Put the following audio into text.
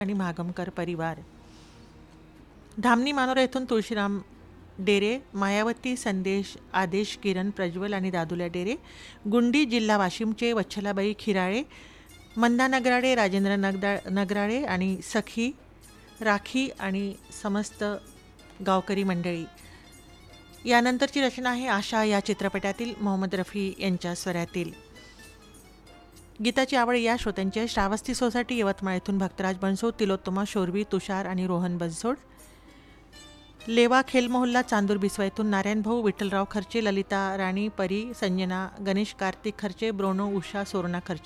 आणि मागमकर परिवार. धामणी मानोरा येथून तुळशीराम डेरे, मायावती, संदेश, आदेश, किरण, प्रज्वल आणि दादुल्या डेरे. गुंडी जिल्हा वाशिमचे वच्छलाबाई खिराळे, मंदा नगराळे, राजेंद्र नगराळे आणि सखी राखी आणि समस्त गावकरी मंडळी. यानंतरची रचना आहे आशा या चित्रपटातील मोहम्मद रफी यांच्या स्वरातील. गीताची आवड या श्रोत्यांची श्रावस्ती सोसायटी यवतमाळ येथून भक्तराज बनसोड, तिलोत्तमा शोरवी, तुषार आणि रोहन बनसोड. लेवा खेल मोहल्ला चांदूर बिस्वा येथून नारायण भाऊ, विठ्ठलराव खर्चे, ललिता राणी, परी, संजना, गणेश, कार्तिक खर्चे, ब्रोनो, उषा, सोरना खर्चे.